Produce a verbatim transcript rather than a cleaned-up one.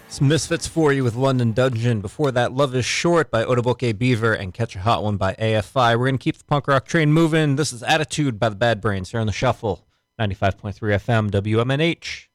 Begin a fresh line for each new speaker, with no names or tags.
Some Misfits for you with London Dungeon. Before that, Love is Short by Otoboke Beaver and Catch a Hot One by A F I. We're going to keep the punk rock train moving. This is Attitude by the Bad Brains here on The Shuffle, ninety-five point three F M, W M N H.